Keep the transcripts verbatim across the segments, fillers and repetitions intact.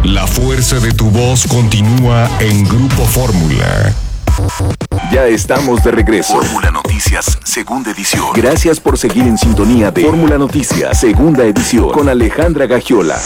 La fuerza de tu voz continúa en Grupo Fórmula. Ya estamos de regreso. Fórmula Noticias, segunda edición. Gracias por seguir en sintonía de Fórmula Noticias, segunda edición, con Alejandra Gagiola.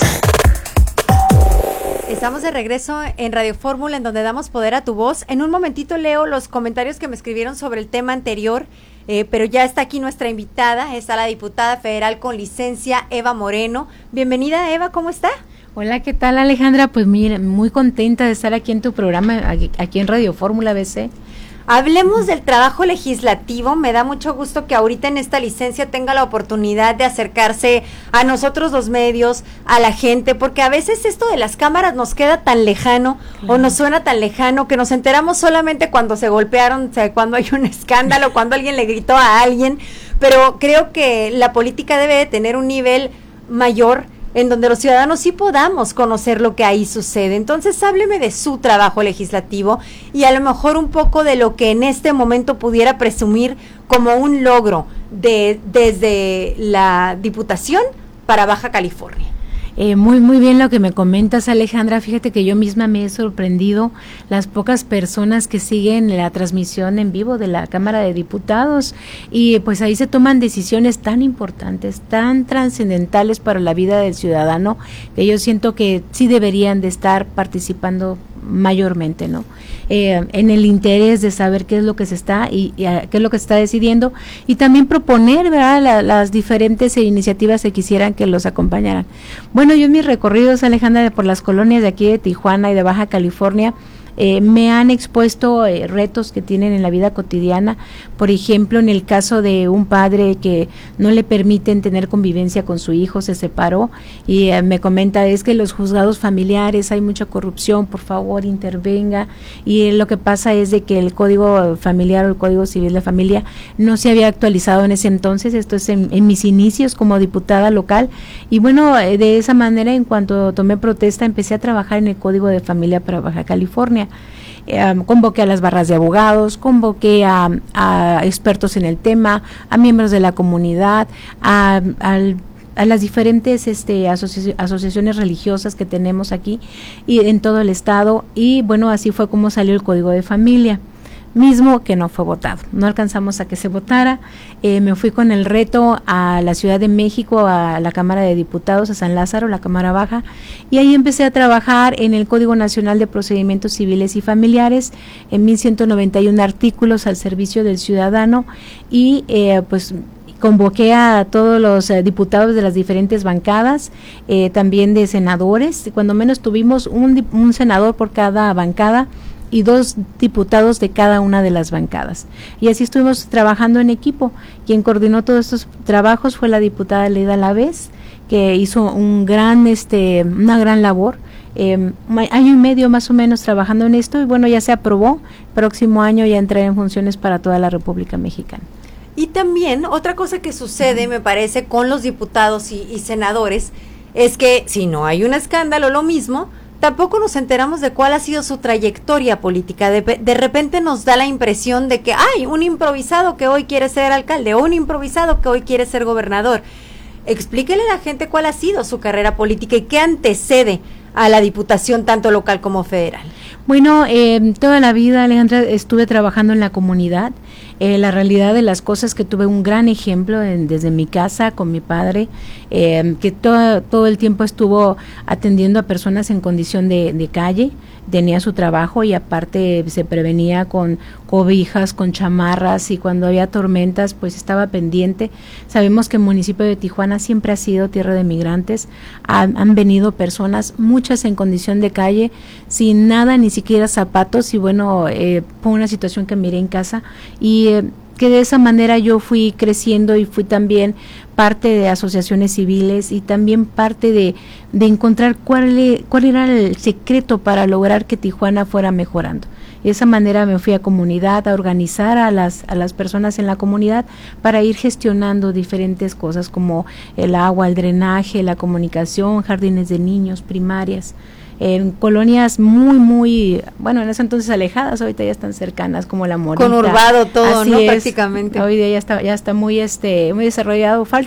Estamos de regreso en Radio Fórmula, en donde damos poder a tu voz. En un momentito leo los comentarios que me escribieron sobre el tema anterior, eh, pero ya está aquí nuestra invitada, está la diputada federal con licencia, Eva Moreno. Bienvenida, Eva, ¿cómo está? Hola, ¿qué tal, Alejandra? Pues mira, muy contenta de estar aquí en tu programa, aquí, aquí en Radio Fórmula B C. Hablemos del trabajo legislativo. Me da mucho gusto que ahorita en esta licencia tenga la oportunidad de acercarse a nosotros los medios, a la gente, porque a veces esto de las cámaras nos queda tan lejano, claro, o nos suena tan lejano que nos enteramos solamente cuando se golpearon, o sea, cuando hay un escándalo, cuando alguien le gritó a alguien, pero creo que la política debe de tener un nivel mayor en donde los ciudadanos sí podamos conocer lo que ahí sucede. Entonces, hábleme de su trabajo legislativo y a lo mejor un poco de lo que en este momento pudiera presumir como un logro de desde la Diputación para Baja California. Eh, muy, muy bien lo que me comentas, Alejandra. Fíjate que yo misma me he sorprendido las pocas personas que siguen la transmisión en vivo de la Cámara de Diputados, y pues ahí se toman decisiones tan importantes, tan trascendentales para la vida del ciudadano, que yo siento que sí deberían de estar participando mayormente, ¿no? Eh, en el interés de saber qué es lo que se está y, y a, qué es lo que se está decidiendo, y también proponer, ¿verdad?, la, las diferentes iniciativas que quisieran que los acompañaran. Bueno, yo en mis recorridos, Alejandra, por las colonias de aquí de Tijuana y de Baja California, Eh, me han expuesto eh, retos que tienen en la vida cotidiana. Por ejemplo, en el caso de un padre que no le permiten tener convivencia con su hijo, se separó, y eh, me comenta, es que los juzgados familiares hay mucha corrupción, por favor intervenga, y eh, lo que pasa es de que el código familiar o el código civil de familia no se había actualizado en ese entonces. Esto es en, en mis inicios como diputada local, y bueno, eh, de esa manera, en cuanto tomé protesta, empecé a trabajar en el código de familia para Baja California. Eh, convoqué a las barras de abogados, convoqué a, a expertos en el tema, a miembros de la comunidad, a, a, a las diferentes este, asoci- asociaciones religiosas que tenemos aquí y en todo el estado, y bueno, así fue como salió el Código de Familia, mismo que no fue votado, no alcanzamos a que se votara. Eh, me fui con el reto a la Ciudad de México, a la Cámara de Diputados, a San Lázaro, la Cámara Baja, y ahí empecé a trabajar en el Código Nacional de Procedimientos Civiles y Familiares, en mil ciento noventa y uno artículos al servicio del ciudadano, y eh, pues convoqué a todos los eh, diputados de las diferentes bancadas, eh, también de senadores, cuando menos tuvimos un, un senador por cada bancada, y dos diputados de cada una de las bancadas. Y así estuvimos trabajando en equipo. Quien coordinó todos estos trabajos fue la diputada Leida Lavés, que hizo un gran, este, una gran labor, eh, año y medio más o menos trabajando en esto, y bueno, ya se aprobó. Próximo año ya entrará en funciones para toda la República Mexicana. Y también otra cosa que sucede, uh-huh, me parece, con los diputados y, y senadores, es que si no hay un escándalo, lo mismo, tampoco nos enteramos de cuál ha sido su trayectoria política. De, de repente nos da la impresión de que hay un improvisado que hoy quiere ser alcalde, o un improvisado que hoy quiere ser gobernador. Explíquele a la gente cuál ha sido su carrera política y qué antecede a la diputación tanto local como federal. Bueno, eh, toda la vida, Alejandra, estuve trabajando en la comunidad. Eh, la realidad de las cosas, que tuve un gran ejemplo en, desde mi casa con mi padre, eh, que todo, todo el tiempo estuvo atendiendo a personas en condición de, de calle, tenía su trabajo y aparte se prevenía con cobijas, con chamarras, y cuando había tormentas pues estaba pendiente. Sabemos que el municipio de Tijuana siempre ha sido tierra de migrantes, han, han venido personas, muchas en condición de calle, sin nada, ni siquiera zapatos, y bueno, eh, fue una situación que miré en casa, y eh, que de esa manera yo fui creciendo y fui también parte de asociaciones civiles y también parte de, de encontrar cuál, cuál era el secreto para lograr que Tijuana fuera mejorando. De esa manera me fui a comunidad, a organizar a las, a las personas en la comunidad para ir gestionando diferentes cosas como el agua, el drenaje, la comunicación, jardines de niños, primarias, en colonias muy, muy, bueno, en ese entonces alejadas, ahorita ya están cercanas, como La Morita. Conurbado todo, Así ¿no? Es. Prácticamente. Hoy día ya está, ya está muy, este, muy desarrollado. Fal-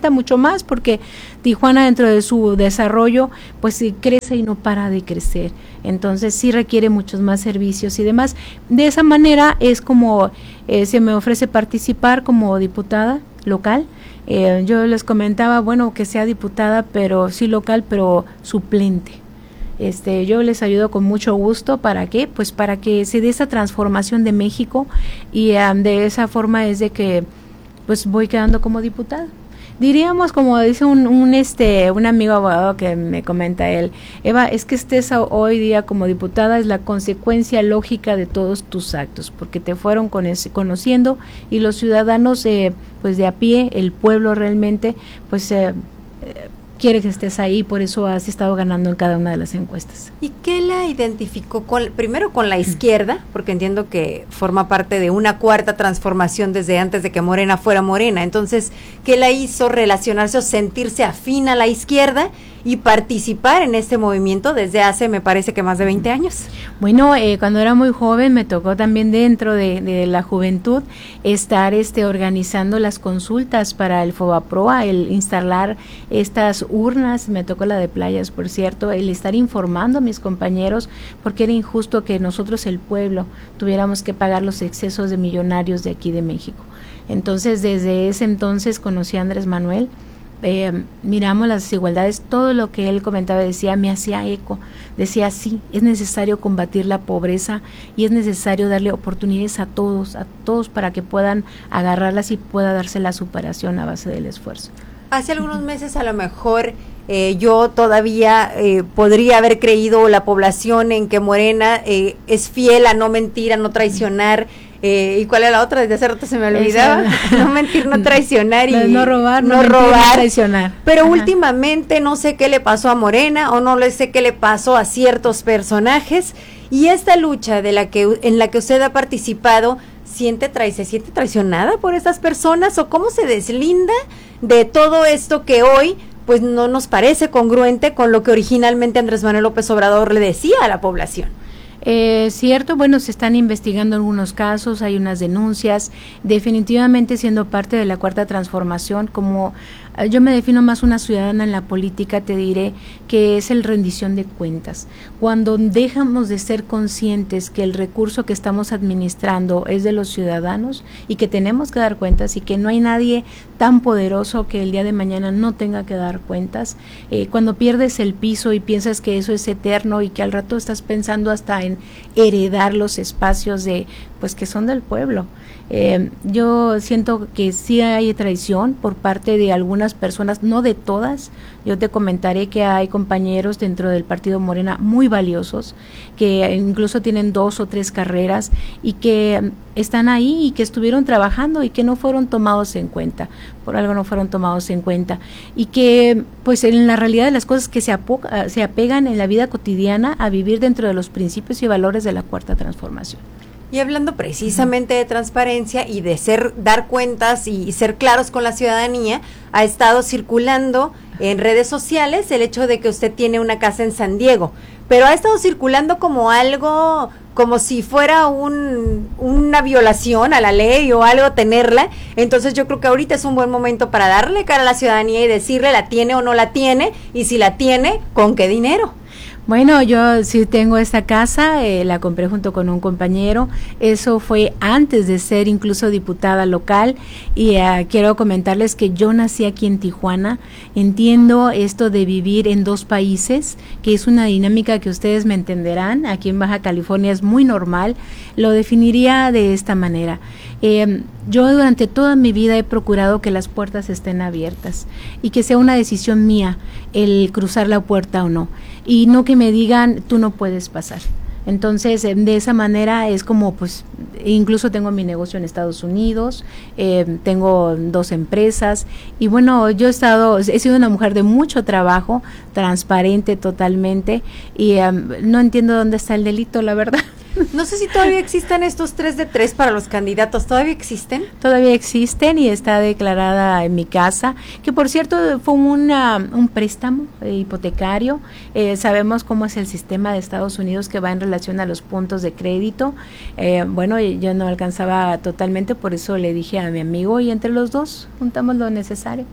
falta mucho más porque Tijuana dentro de su desarrollo pues sí crece y no para de crecer, entonces sí requiere muchos más servicios y demás. De esa manera es como eh, se me ofrece participar como diputada local. Eh, yo les comentaba, bueno, que sea diputada, pero sí local, pero suplente. Este, yo les ayudo con mucho gusto. ¿Para qué? Pues para que se dé esa transformación de México y um, de esa forma es de que pues voy quedando como diputada. Diríamos, como dice un, un este un amigo abogado que me comenta él, Eva, es que estés a, hoy día como diputada es la consecuencia lógica de todos tus actos, porque te fueron con ese, conociendo y los ciudadanos eh, pues de a pie, el pueblo realmente, pues eh, eh, quiere que estés ahí, por eso has estado ganando en cada una de las encuestas. ¿Y qué la identificó con, primero con la izquierda? Porque entiendo que forma parte de una cuarta transformación desde antes de que Morena fuera Morena. Entonces, ¿qué la hizo relacionarse o sentirse afín a la izquierda y participar en este movimiento desde hace, me parece que más de veinte años? Bueno, eh, cuando era muy joven me tocó también dentro de, de la juventud estar este organizando las consultas para el FOBAPROA, el instalar estas urnas, me tocó la de Playas, por cierto, el estar informando a mis compañeros, porque era injusto que nosotros, el pueblo, tuviéramos que pagar los excesos de millonarios de aquí de México. Entonces, desde ese entonces conocí a Andrés Manuel. Eh, miramos las desigualdades, todo lo que él comentaba decía, me hacía eco, decía sí, es necesario combatir la pobreza y es necesario darle oportunidades a todos, a todos para que puedan agarrarlas y pueda darse la superación a base del esfuerzo. Hace algunos meses a lo mejor eh, yo todavía eh, podría haber creído la población en que Morena eh, es fiel a no mentir, a no traicionar. Eh, ¿Y cuál es la otra? Desde hace rato se me olvidaba. No mentir, no traicionar y no, no robar, no, no mentir, robar. No traicionar. Pero Ajá. Últimamente no sé qué le pasó a Morena o no le sé qué le pasó a ciertos personajes y esta lucha de la que en la que usted ha participado siente trai se siente traicionada por estas personas o cómo se deslinda de todo esto que hoy pues no nos parece congruente con lo que originalmente Andrés Manuel López Obrador le decía a la población. Eh, cierto, bueno, se están investigando algunos casos, hay unas denuncias, definitivamente siendo parte de la cuarta transformación, como eh, yo me defino más una ciudadana en la política, te diré que es el rendición de cuentas. Cuando dejamos de ser conscientes que el recurso que estamos administrando es de los ciudadanos y que tenemos que dar cuentas y que no hay nadie tan poderoso que el día de mañana no tenga que dar cuentas, eh, cuando pierdes el piso y piensas que eso es eterno y que al rato estás pensando hasta en heredar los espacios de pues que son del pueblo. Eh, yo siento que sí hay traición por parte de algunas personas, no de todas. Yo te comentaré que hay compañeros dentro del partido Morena muy valiosos, que incluso tienen dos o tres carreras y que están ahí y que estuvieron trabajando y que no fueron tomados en cuenta, por algo no fueron tomados en cuenta y que pues en la realidad de las cosas que se, apoca, se apegan en la vida cotidiana a vivir dentro de los principios y valores de la cuarta transformación. Y hablando precisamente de transparencia y de ser dar cuentas y, y ser claros con la ciudadanía, ha estado circulando en redes sociales el hecho de que usted tiene una casa en San Diego, pero ha estado circulando como algo, como si fuera un, una violación a la ley o algo tenerla. Entonces yo creo que ahorita es un buen momento para darle cara a la ciudadanía y decirle la tiene o no la tiene, y si la tiene, ¿con qué dinero? Bueno, yo sí tengo esta casa, eh, la compré junto con un compañero, eso fue antes de ser incluso diputada local y uh, quiero comentarles que yo nací aquí en Tijuana, entiendo esto de vivir en dos países, que es una dinámica que ustedes me entenderán, aquí en Baja California es muy normal, lo definiría de esta manera. Eh, yo durante toda mi vida he procurado que las puertas estén abiertas y que sea una decisión mía el cruzar la puerta o no, y no que me digan tú no puedes pasar. Entonces, de esa manera es como, pues, incluso tengo mi negocio en Estados Unidos, eh, tengo dos empresas y bueno, yo he estado, he sido una mujer de mucho trabajo, transparente totalmente y um, no entiendo dónde está el delito, la verdad. No sé si todavía existen estos tres de tres para los candidatos, ¿todavía existen? Todavía existen y está declarada en mi casa, que por cierto fue una, un préstamo eh, hipotecario, eh, sabemos cómo es el sistema de Estados Unidos que va en relación a los puntos de crédito, eh, bueno, yo no alcanzaba totalmente, por eso le dije a mi amigo y entre los dos juntamos lo necesario.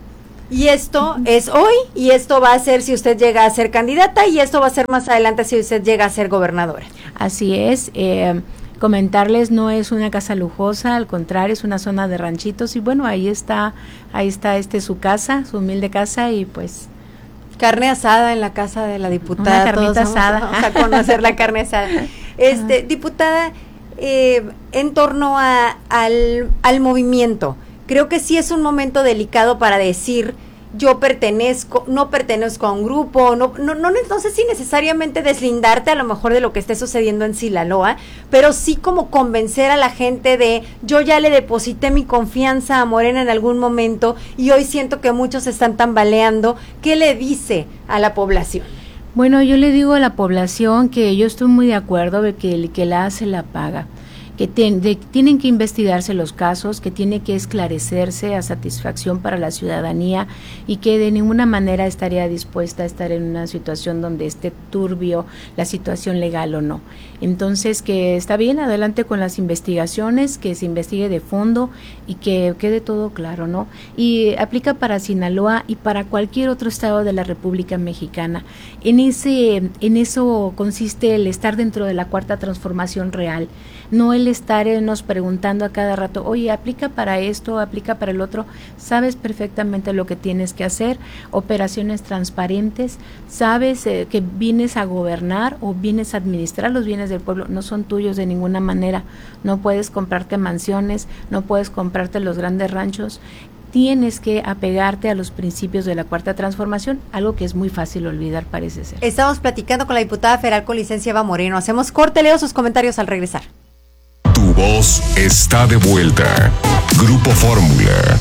Y esto es hoy, y esto va a ser si usted llega a ser candidata, y esto va a ser más adelante si usted llega a ser gobernadora. Así es, eh, comentarles, no es una casa lujosa, al contrario, es una zona de ranchitos, y bueno, ahí está, ahí está este su casa, su humilde casa, y pues... Carne asada en la casa de la diputada. Una carnita Todos asada. Vamos a conocer la carne asada. Este, diputada, eh, en torno a, al, al movimiento, creo que sí es un momento delicado para decir yo pertenezco, no pertenezco a un grupo, no, no, no, no sé si necesariamente deslindarte a lo mejor de lo que esté sucediendo en Sinaloa, pero sí como convencer a la gente de yo ya le deposité mi confianza a Morena en algún momento y hoy siento que muchos están tambaleando. ¿Qué le dice a la población? Bueno, yo le digo a la población que yo estoy muy de acuerdo de que el que la hace la paga, que ten, de, tienen que investigarse los casos, que tiene que esclarecerse a satisfacción para la ciudadanía y que de ninguna manera estaría dispuesta a estar en una situación donde esté turbio la situación legal o no. Entonces, que está bien, adelante con las investigaciones, que se investigue de fondo y que quede todo claro, ¿no? Y aplica para Sinaloa y para cualquier otro estado de la República Mexicana. En ese, en eso consiste el estar dentro de la cuarta transformación real, no el estarnos preguntando a cada rato, oye, aplica para esto, aplica para el otro. Sabes perfectamente lo que tienes que hacer, operaciones transparentes, sabes eh, que vienes a gobernar o vienes a administrar los bienes del pueblo, no son tuyos de ninguna manera, no puedes comprarte mansiones, no puedes comprarte los grandes ranchos, tienes que apegarte a los principios de la cuarta transformación, algo que es muy fácil olvidar, parece ser. Estamos platicando con la diputada federal con licencia Eva Moreno, hacemos corte, leo sus comentarios al regresar. Tu voz está de vuelta. Grupo Fórmula.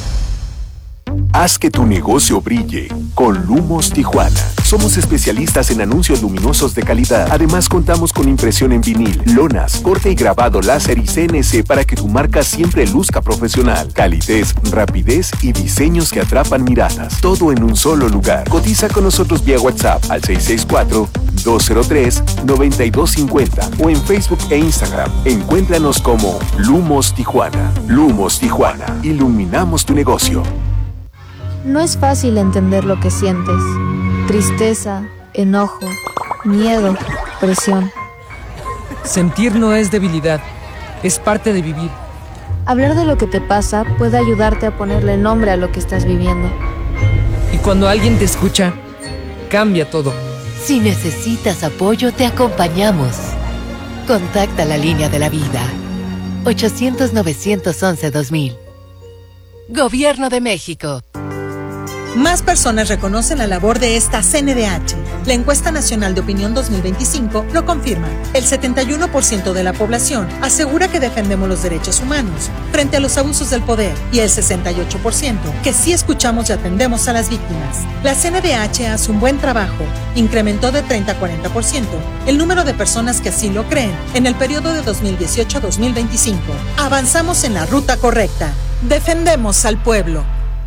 Haz que tu negocio brille con Lumos Tijuana. Somos especialistas en anuncios luminosos de calidad. Además, contamos con impresión en vinil, lonas, corte y grabado láser y C N C para que tu marca siempre luzca profesional. Calidez, rapidez y diseños que atrapan miradas. Todo en un solo lugar. Cotiza con nosotros vía WhatsApp al seis seis cuatro, dos cero tres, nueve dos cinco cero o en Facebook e Instagram. Encuéntranos como Lumos Tijuana. Lumos Tijuana. Iluminamos tu negocio. No es fácil entender lo que sientes. Tristeza, enojo, miedo, presión. Sentir no es debilidad, es parte de vivir. Hablar de lo que te pasa puede ayudarte a ponerle nombre a lo que estás viviendo. Y cuando alguien te escucha, cambia todo. Si necesitas apoyo, te acompañamos. Contacta la línea de la vida. ochocientos, novecientos once, dos mil. Gobierno de México. Más personas reconocen la labor de esta C N D H. La encuesta nacional de opinión dos mil veinticinco lo confirma. El setenta y uno por ciento de la población asegura que defendemos los derechos humanos frente a los abusos del poder y el sesenta y ocho por ciento que sí escuchamos y atendemos a las víctimas. La C N D H hace un buen trabajo. Incrementó de treinta a cuarenta por ciento el número de personas que así lo creen en el periodo de dos mil dieciocho a dos mil veinticinco. Avanzamos en la ruta correcta. Defendemos al pueblo.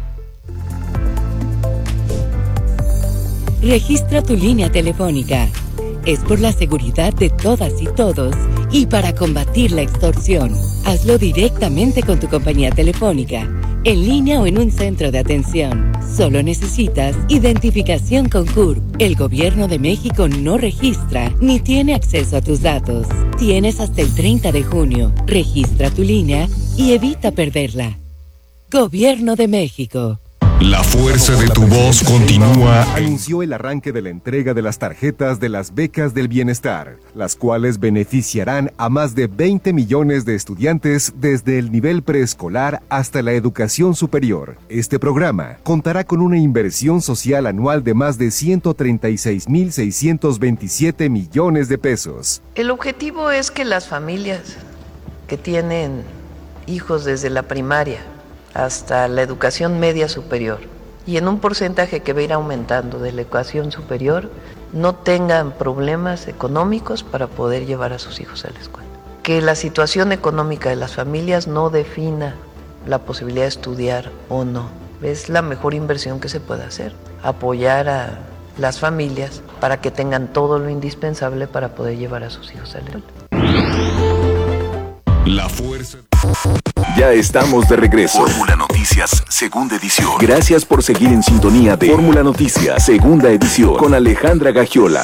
Registra tu línea telefónica. Es por la seguridad de todas y todos y para combatir la extorsión. Hazlo directamente con tu compañía telefónica, en línea o en un centro de atención. Solo necesitas identificación con C U R P. El Gobierno de México no registra ni tiene acceso a tus datos. Tienes hasta el treinta de junio. Registra tu línea y evita perderla. Gobierno de México. La fuerza de tu voz continúa. Anunció el arranque de la entrega de las tarjetas de las becas del bienestar, las cuales beneficiarán a más de veinte millones de estudiantes desde el nivel preescolar hasta la educación superior. Este programa contará con una inversión social anual de más de ciento treinta y seis mil seiscientos veintisiete millones de pesos. El objetivo es que las familias que tienen hijos desde la primaria hasta la educación media superior y en un porcentaje que va a ir aumentando de la educación superior, no tengan problemas económicos para poder llevar a sus hijos a la escuela. Que la situación económica de las familias no defina la posibilidad de estudiar o no. Es la mejor inversión que se puede hacer, apoyar a las familias para que tengan todo lo indispensable para poder llevar a sus hijos a la escuela. La fuerza. Ya estamos de regreso. Fórmula Noticias, segunda edición. Gracias por seguir en sintonía de Fórmula Noticias, segunda edición, con Alejandra Gagiola.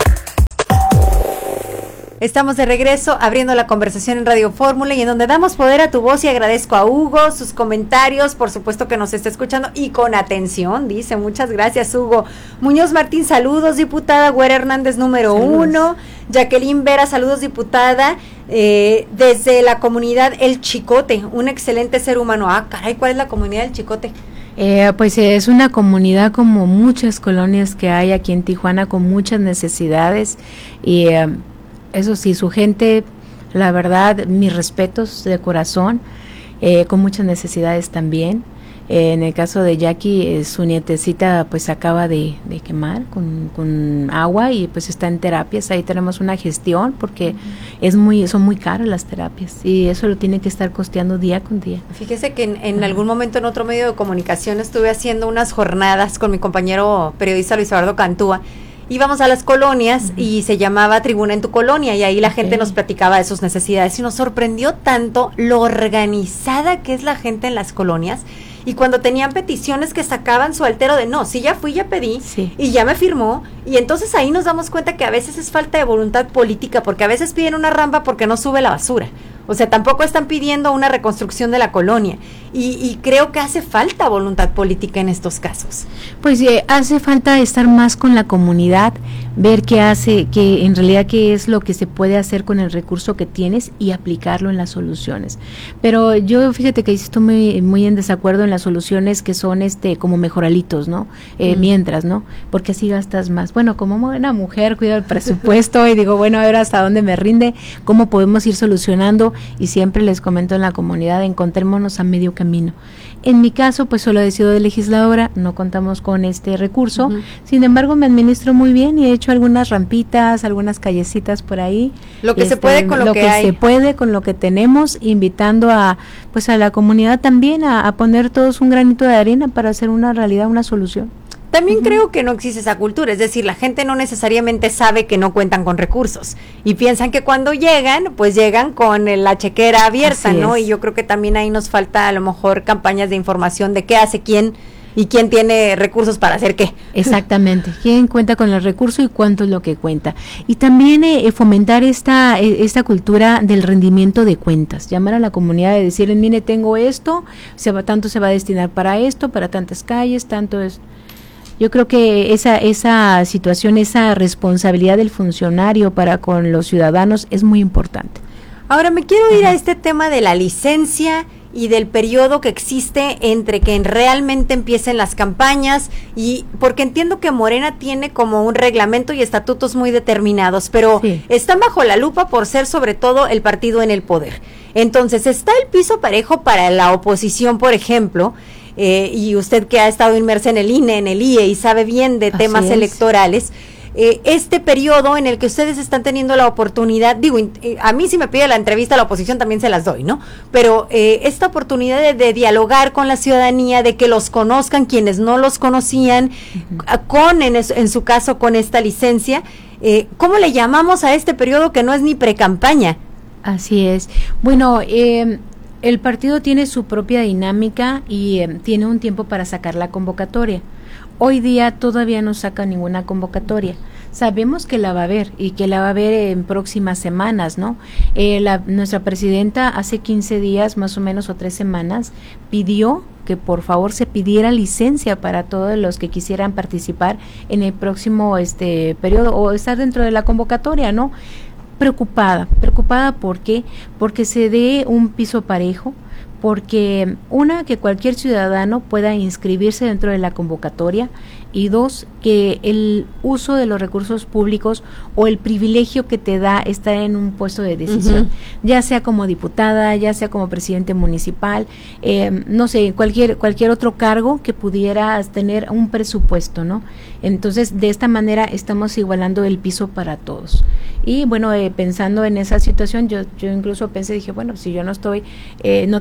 Estamos de regreso abriendo la conversación en Radio Fórmula y en donde damos poder a tu voz, y agradezco a Hugo sus comentarios, por supuesto que nos está escuchando y con atención, dice, muchas gracias Hugo. Muñoz Martín, saludos diputada. Güera Hernández número saludos. uno, Jacqueline Vera, saludos diputada, eh, desde la comunidad El Chicote, un excelente ser humano. Ah, caray, ¿cuál es la comunidad El Chicote? Eh, pues eh, es una comunidad como muchas colonias que hay aquí en Tijuana con muchas necesidades y eh, eso sí, su gente, la verdad, mis respetos de corazón, eh, con muchas necesidades también. Eh, en el caso de Jackie, eh, su nietecita pues acaba de, de quemar con, con agua y pues está en terapias. Ahí tenemos una gestión porque uh-huh. es muy son muy caras las terapias y eso lo tiene que estar costeando día con día. Fíjese que en, en uh-huh. algún momento en otro medio de comunicación estuve haciendo unas jornadas con mi compañero periodista Luis Eduardo Cantúa. Íbamos a las colonias uh-huh. y se llamaba Tribuna en tu Colonia y ahí la okay. gente nos platicaba de sus necesidades y nos sorprendió tanto lo organizada que es la gente en las colonias. Y cuando tenían peticiones que sacaban su altero de no, sí ya fui, ya pedí sí. y ya me firmó, y entonces ahí nos damos cuenta que a veces es falta de voluntad política, porque a veces piden una rampa porque no sube la basura, o sea, tampoco están pidiendo una reconstrucción de la colonia, y, y creo que hace falta voluntad política en estos casos. Pues eh, hace falta estar más con la comunidad, ver qué hace, que en realidad qué es lo que se puede hacer con el recurso que tienes y aplicarlo en las soluciones. Pero yo fíjate que estoy muy, muy en desacuerdo en las soluciones que son este como mejoralitos, ¿no? Eh, mm. Mientras, ¿no? Porque así gastas más. Bueno, como buena mujer, cuido el presupuesto y digo, bueno, a ver hasta dónde me rinde, cómo podemos ir solucionando, y siempre les comento en la comunidad, encontrémonos a medio camino. En mi caso, pues solo he sido de legisladora, no contamos con este recurso, uh-huh. sin embargo me administro muy bien y he hecho algunas rampitas, algunas callecitas por ahí. Lo que este, se puede con lo, lo que, que hay. se puede con lo que tenemos, invitando a pues a la comunidad también a, a poner todos un granito de arena para hacer una realidad, una solución. También uh-huh. creo que no existe esa cultura, es decir, la gente no necesariamente sabe que no cuentan con recursos y piensan que cuando llegan, pues llegan con la chequera abierta, Así ¿no? Es. Y yo creo que también ahí nos falta a lo mejor campañas de información de qué hace quién y quién tiene recursos para hacer qué. Exactamente, quién cuenta con el recurso y cuánto es lo que cuenta. Y también eh, fomentar esta eh, esta cultura del rendimiento de cuentas, llamar a la comunidad y decirles, mire, tengo esto, se va, tanto se va a destinar para esto, para tantas calles, tanto es... Yo creo que esa esa situación, esa responsabilidad del funcionario para con los ciudadanos es muy importante. Ahora me quiero ir a este tema de la licencia y del periodo que existe entre que realmente empiecen las campañas, y porque entiendo que Morena tiene como un reglamento y estatutos muy determinados, pero sí. están bajo la lupa por ser sobre todo el partido en el poder. Entonces, ¿está el piso parejo para la oposición, por ejemplo? Eh, y usted que ha estado inmersa en el I N E, en el I E y sabe bien de temas Así es. electorales, eh, este periodo en el que ustedes están teniendo la oportunidad, digo, eh, a mí si me pide la entrevista a la oposición también se las doy, ¿no? Pero eh, esta oportunidad de, de dialogar con la ciudadanía, de que los conozcan quienes no los conocían, uh-huh. con, en, en su caso, con esta licencia, eh, ¿cómo le llamamos a este periodo que no es ni pre-campaña? Así es. Bueno, eh... el partido tiene su propia dinámica y eh, tiene un tiempo para sacar la convocatoria. Hoy día todavía no saca ninguna convocatoria. Sabemos que la va a haber y que la va a haber en próximas semanas, ¿no? Eh, la, nuestra presidenta hace quince días más o menos o tres semanas pidió que por favor se pidiera licencia para todos los que quisieran participar en el próximo este periodo o estar dentro de la convocatoria, ¿no? Preocupada, preocupada ¿por qué? Porque se dé un piso parejo, porque una, que cualquier ciudadano pueda inscribirse dentro de la convocatoria, y dos, que el uso de los recursos públicos o el privilegio que te da estar en un puesto de decisión, uh-huh. ya sea como diputada, ya sea como presidente municipal, eh, no sé, cualquier cualquier otro cargo que pudieras tener un presupuesto, ¿no? Entonces, de esta manera estamos igualando el piso para todos. Y bueno, eh, pensando en esa situación, yo yo incluso pensé, dije, bueno, si yo no estoy, eh, no tengo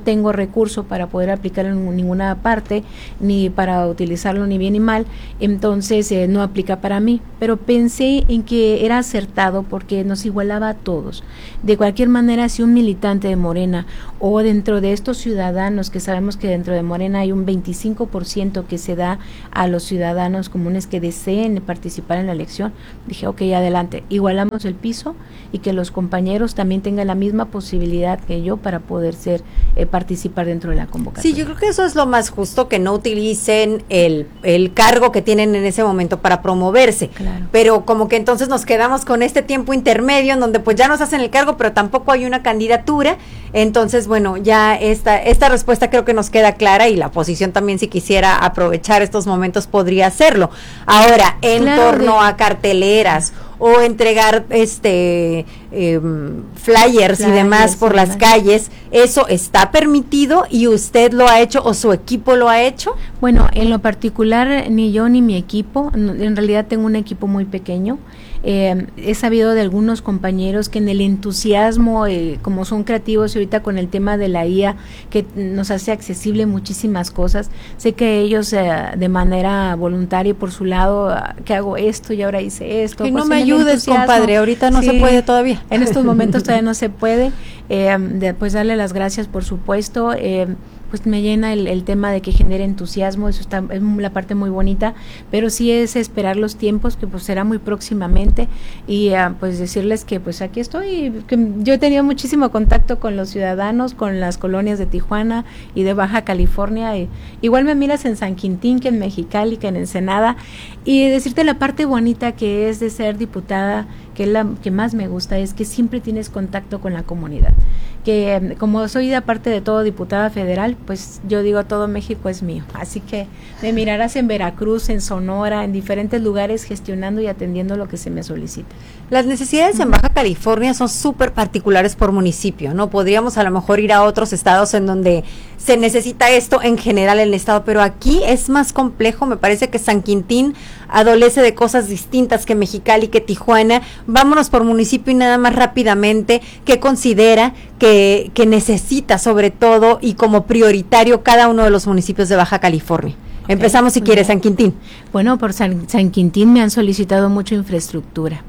tengo recurso para poder aplicarlo en ninguna parte, ni para utilizarlo ni bien ni mal, entonces eh, no aplica para mí. Pero pensé en que era acertado porque nos igualaba a todos. De cualquier manera, si un militante de Morena o dentro de estos ciudadanos, que sabemos que dentro de Morena hay un veinticinco por ciento que se da a los ciudadanos comunes que deseen participar en la elección, dije, ok, adelante, igualamos el piso y que los compañeros también tengan la misma posibilidad que yo para poder ser eh, participar dentro de la convocatoria. Sí, yo creo que eso es lo más justo, que no utilicen el, el cargo que tienen en ese momento para promoverse, claro. Pero como que entonces nos quedamos con este tiempo intermedio en donde pues ya nos hacen el cargo, pero tampoco hay una candidatura. Entonces, bueno, ya esta, esta respuesta creo que nos queda clara, y la oposición también, si quisiera aprovechar estos momentos, podría hacerlo. Ahora, en Claro, torno de- a carteleras o entregar este eh, flyers, Flyers y demás por y las demás. calles, ¿eso está permitido y usted lo ha hecho o su equipo lo ha hecho? Bueno, en lo particular, ni yo ni mi equipo, no, en realidad tengo un equipo muy pequeño. Eh, he sabido de algunos compañeros que en el entusiasmo, eh, como son creativos y ahorita con el tema de la I A, que nos hace accesible muchísimas cosas, sé que ellos eh, de manera voluntaria y por su lado, ah, que hago esto y ahora hice esto. Y no pues me en el ayudes, entusiasmo, compadre, ahorita no sí, se puede todavía. En estos momentos todavía no se puede. Eh, de, pues darle las gracias, por supuesto. Eh, pues me llena el, el tema de que genere entusiasmo, eso está, es la parte muy bonita, pero sí es esperar los tiempos, que pues será muy próximamente, y uh, pues decirles que pues aquí estoy, que yo he tenido muchísimo contacto con los ciudadanos, con las colonias de Tijuana y de Baja California, y igual me miras en San Quintín, que en Mexicali, que en Ensenada, y decirte la parte bonita que es de ser diputada, que es la que más me gusta, es que siempre tienes contacto con la comunidad, que eh, como soy aparte de todo diputada federal, pues yo digo todo México es mío, así que me mirarás en Veracruz, en Sonora, en diferentes lugares gestionando y atendiendo lo que se me solicita. Las necesidades en Baja California son súper particulares por municipio, ¿no? Podríamos a lo mejor ir a otros estados en donde se necesita esto en general en el estado, pero aquí es más complejo. Me parece que San Quintín adolece de cosas distintas que Mexicali, que Tijuana. Vámonos por municipio y nada más rápidamente, ¿qué considera que, que necesita sobre todo y como prioritario cada uno de los municipios de Baja California? Okay, empezamos si quieres, San Quintín. Bueno, por San, San Quintín me han solicitado mucha infraestructura.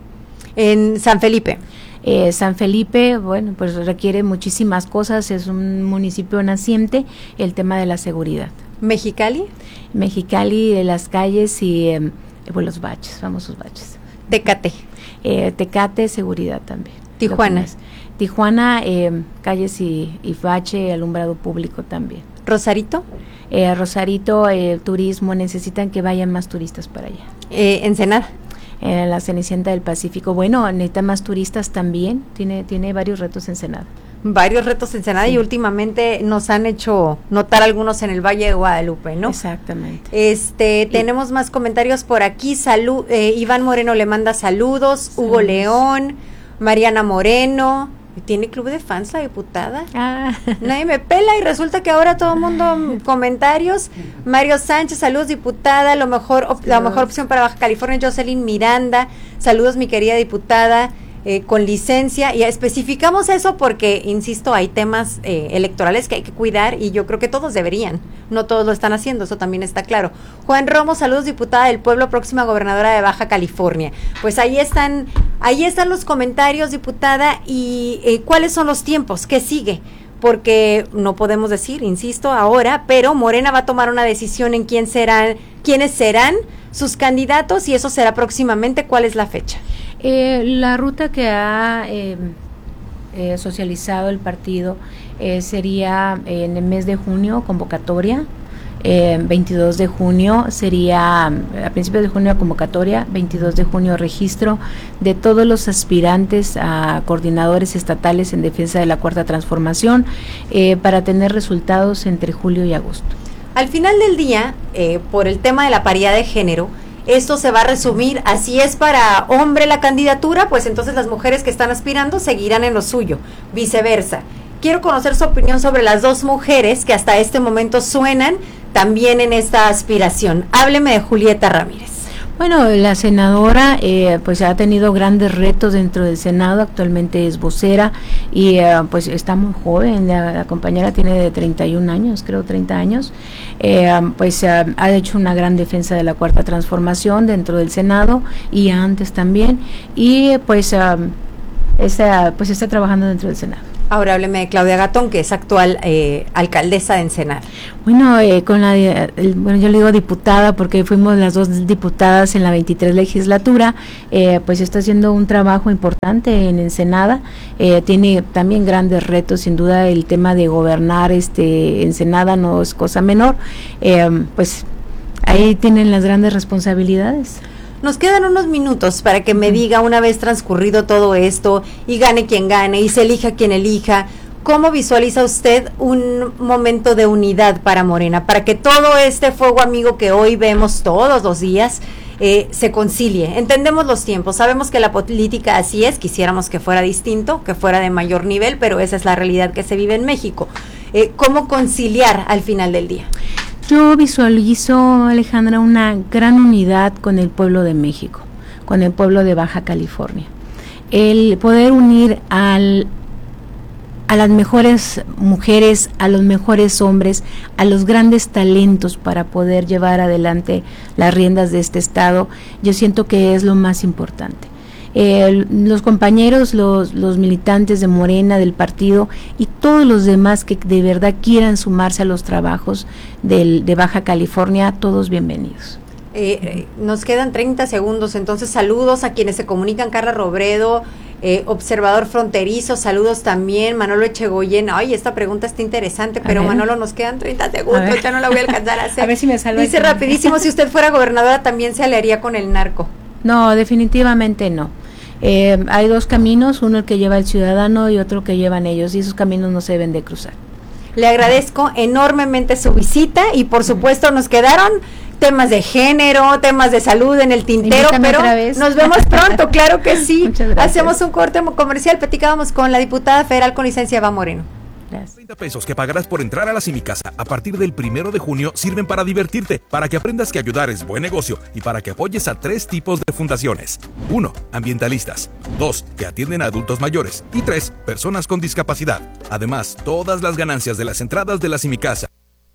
En San Felipe. Eh, San Felipe, bueno, pues requiere muchísimas cosas, es un municipio naciente, el tema de la seguridad. ¿Mexicali? Mexicali, de las calles y eh, pues los baches, famosos baches. Tecate. Eh, Tecate, seguridad también. Tijuana. Tijuana, eh, calles y, y bache, alumbrado público también. ¿Rosarito? Eh, Rosarito, eh, turismo, necesitan que vayan más turistas para allá. Eh, ¿Ensenada? Eh, la Cenicienta del Pacífico, bueno, necesita más turistas también, tiene, tiene varios retos Ensenada. Varios retos Ensenada, sí. Y últimamente nos han hecho notar algunos en el Valle de Guadalupe, ¿no? Exactamente. Este, y tenemos más comentarios por aquí. Salud, eh, Iván Moreno le manda saludos, Hugo saludos. León, Mariana Moreno. ¿Tiene club de fans la diputada? Ah. Nadie me pela y resulta que ahora todo el mundo comentarios. Mario Sánchez, saludos diputada, lo mejor op, la mejor opción para Baja California. Jocelyn Miranda, saludos mi querida diputada, eh, con licencia. Y especificamos eso porque, insisto, hay temas eh, electorales que hay que cuidar y yo creo que todos deberían. No todos lo están haciendo, eso también está claro. Juan Romo, saludos diputada del pueblo, próxima gobernadora de Baja California. Pues ahí están, ahí están los comentarios, diputada, y eh, ¿cuáles son los tiempos? ¿Qué sigue? Porque no podemos decir, insisto, ahora, pero Morena va a tomar una decisión en quién serán, quiénes serán sus candidatos y eso será próximamente. ¿Cuál es la fecha? Eh, la ruta que ha eh, eh, socializado el partido eh, sería en el mes de junio, convocatoria, eh, veintidós de junio sería, a principios de junio convocatoria, veintidós de junio registro de todos los aspirantes a coordinadores estatales en defensa de la Cuarta Transformación, eh, para tener resultados entre julio y agosto. Al final del día, eh, por el tema de la paridad de género, esto se va a resumir, así es para hombre la candidatura, pues entonces las mujeres que están aspirando seguirán en lo suyo, viceversa. Quiero conocer su opinión sobre las dos mujeres que hasta este momento suenan también en esta aspiración. Hábleme de Julieta Ramírez. Bueno, la senadora eh, pues ha tenido grandes retos dentro del Senado, actualmente es vocera y eh, pues está muy joven, la, la compañera tiene de treinta y un años, creo treinta años, eh, pues eh, ha hecho una gran defensa de la Cuarta Transformación dentro del Senado y antes también, y pues, eh, está, pues está trabajando dentro del Senado. Ahora hábleme de Claudia Gatón, que es actual eh, alcaldesa de Ensenada. Bueno, eh, con la, el, bueno, yo le digo diputada porque fuimos las dos diputadas en la veintitrés legislatura, eh, pues está haciendo un trabajo importante en Ensenada, eh, tiene también grandes retos, sin duda el tema de gobernar este Ensenada no es cosa menor, eh, pues ahí tienen las grandes responsabilidades. Nos quedan unos minutos para que me diga, una vez transcurrido todo esto y gane quien gane y se elija quien elija, ¿cómo visualiza usted un momento de unidad para Morena? Para que todo este fuego amigo que hoy vemos todos los días eh, se concilie. Entendemos los tiempos, sabemos que la política así es, quisiéramos que fuera distinto, que fuera de mayor nivel, pero esa es la realidad que se vive en México. Eh, ¿Cómo conciliar al final del día? Yo visualizo, Alejandra, una gran unidad con el pueblo de México, con el pueblo de Baja California. El poder unir al, a las mejores mujeres, a los mejores hombres, a los grandes talentos para poder llevar adelante las riendas de este estado, yo siento que es lo más importante. Eh, los compañeros, los, los militantes de Morena, del partido y todos los demás que de verdad quieran sumarse a los trabajos del, de Baja California, todos bienvenidos. Eh, eh, nos quedan treinta segundos, entonces saludos a quienes se comunican. Carla Robredo, eh, observador fronterizo, saludos también. Manolo Echegoyen, ay, esta pregunta está interesante, a pero ver. Manolo, nos quedan treinta segundos, ya no la voy a alcanzar a hacer. A ver si me salvo. Dice rapidísimo, si usted fuera gobernadora también se aliaría con el narco. No, definitivamente no. Eh, hay dos caminos, uno el que lleva el ciudadano y otro que llevan ellos, y esos caminos no se deben de cruzar. Le agradezco enormemente su visita y por supuesto nos quedaron temas de género, temas de salud en el tintero, Invítame pero nos vemos pronto, claro que sí. Hacemos un corte comercial, platicábamos con la diputada federal con licencia Eva Moreno. Gracias. treinta pesos que pagarás por entrar a la Simicasa a partir del primero de junio sirven para divertirte, para que aprendas que ayudar es buen negocio y para que apoyes a tres tipos de fundaciones. Uno, ambientalistas. Dos, que atienden a adultos mayores. Y tres, personas con discapacidad. Además, todas las ganancias de las entradas de la Simicasa,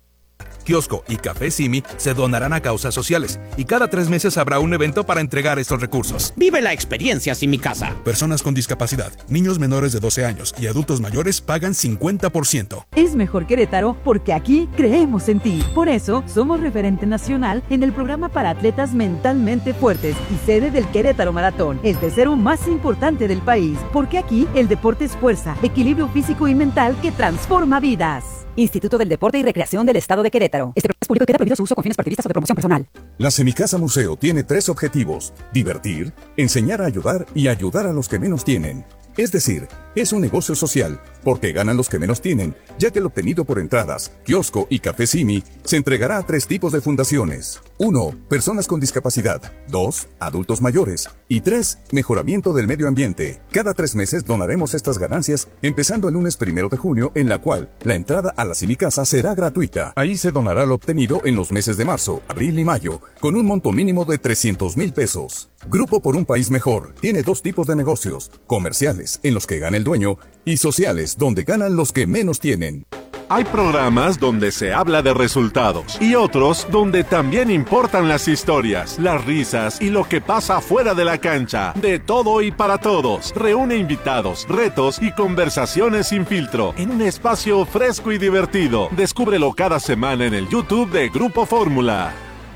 kiosco y café Simi se donarán a causas sociales y cada tres meses habrá un evento para entregar estos recursos. Vive la experiencia Simicasa. Personas con discapacidad, niños menores de doce años y adultos mayores pagan cincuenta por ciento. Es mejor Querétaro porque aquí creemos en ti. Por eso somos referente nacional en el programa para atletas mentalmente fuertes y sede del Querétaro Maratón, el tercero más importante del país, porque aquí el deporte es fuerza, equilibrio físico y mental que transforma vidas. Instituto del Deporte y Recreación del Estado de Querétaro. Este programa es público y queda prohibido su uso con fines partidistas o de promoción personal. La Semicasa Museo tiene tres objetivos: divertir, enseñar a ayudar y ayudar a los que menos tienen. Es decir, es un negocio social, porque ganan los que menos tienen, ya que el obtenido por entradas, kiosco y café Simi se entregará a tres tipos de fundaciones. Uno, personas con discapacidad. Dos, adultos mayores. Y tres, mejoramiento del medio ambiente. Cada tres meses donaremos estas ganancias, empezando el lunes primero de junio, en la cual la entrada a la Simicasa será gratuita. Ahí se donará lo obtenido en los meses de marzo, abril y mayo, con un monto mínimo de trescientos mil pesos. Grupo por un País Mejor tiene dos tipos de negocios: comerciales, en los que gana el dueño, y sociales, donde ganan los que menos tienen. Hay programas donde se habla de resultados y otros donde también importan las historias, las risas y lo que pasa fuera de la cancha. De todo y para todos. Reúne invitados, retos y conversaciones sin filtro en un espacio fresco y divertido. Descúbrelo cada semana en el YouTube de Grupo Fórmula.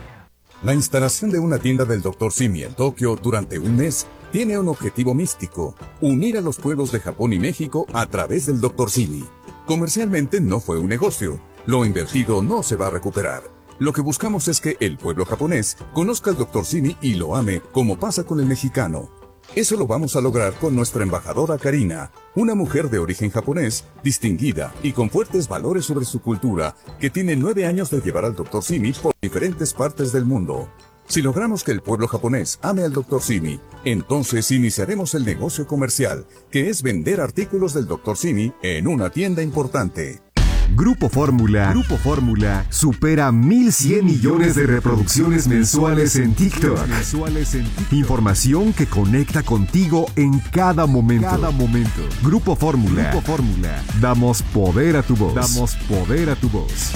La instalación de una tienda del doctor Simi en Tokio durante un mes tiene un objetivo místico: unir a los pueblos de Japón y México a través del doctor Simi. Comercialmente no fue un negocio. Lo invertido no se va a recuperar. Lo que buscamos es que el pueblo japonés conozca al doctor Simi y lo ame, como pasa con el mexicano. Eso lo vamos a lograr con nuestra embajadora Karina, una mujer de origen japonés, distinguida y con fuertes valores sobre su cultura, que tiene nueve años de llevar al doctor Simi por diferentes partes del mundo. Si logramos que el pueblo japonés ame al doctor Simi, entonces iniciaremos el negocio comercial, que es vender artículos del doctor Simi en una tienda importante. Grupo Fórmula, Grupo Fórmula supera mil cien millones de reproducciones mensuales en TikTok. Mensuales en TikTok. Información que conecta contigo en cada momento. Cada momento. Grupo Fórmula, Grupo Fórmula. Damos poder a tu voz. Damos poder a tu voz.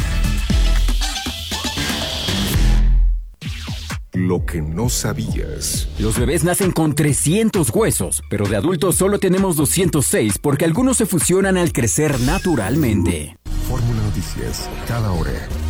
Lo que no sabías. Los bebés nacen con trescientos huesos, pero de adultos solo tenemos doscientos seis porque algunos se fusionan al crecer naturalmente. Fórmula Noticias, cada hora.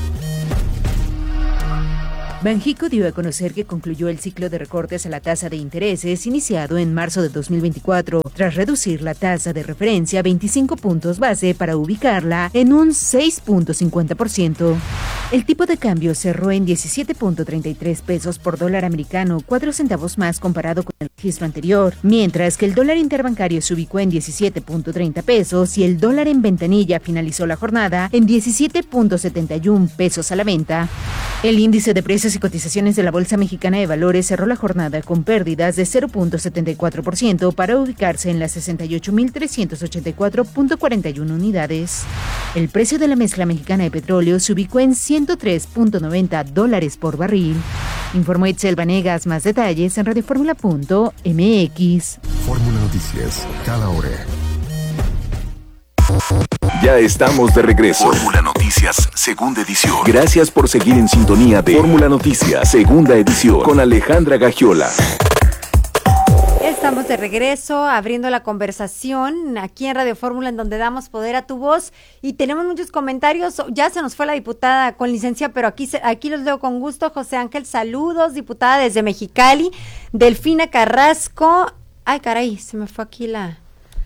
Banxico dio a conocer que concluyó el ciclo de recortes a la tasa de intereses iniciado en marzo de dos mil veinticuatro, tras reducir la tasa de referencia a veinticinco puntos base para ubicarla en un seis punto cincuenta por ciento. El tipo de cambio cerró en diecisiete punto treinta y tres pesos por dólar americano, cuatro centavos más comparado con el registro anterior, mientras que el dólar interbancario se ubicó en diecisiete punto treinta pesos y el dólar en ventanilla finalizó la jornada en diecisiete punto setenta y uno pesos a la venta. El índice de precios y cotizaciones de la Bolsa Mexicana de Valores cerró la jornada con pérdidas de cero punto setenta y cuatro por ciento para ubicarse en las sesenta y ocho mil trescientos ochenta y cuatro punto cuarenta y uno unidades. El precio de la mezcla mexicana de petróleo se ubicó en ciento tres punto noventa dólares por barril. Informó Itzel Vanegas. Más detalles en radioformula punto m x. Fórmula Noticias, cada hora. Ya estamos de regreso. Fórmula Noticias, segunda edición. Gracias por seguir en sintonía de Fórmula Noticias, segunda edición, con Alejandra Gagiola. Estamos de regreso, abriendo la conversación aquí en Radio Fórmula, en donde damos poder a tu voz, y tenemos muchos comentarios. Ya se nos fue la diputada con licencia, pero aquí, aquí los leo con gusto. José Ángel, saludos, diputada desde Mexicali. Delfina Carrasco, ay caray, se me fue aquí la...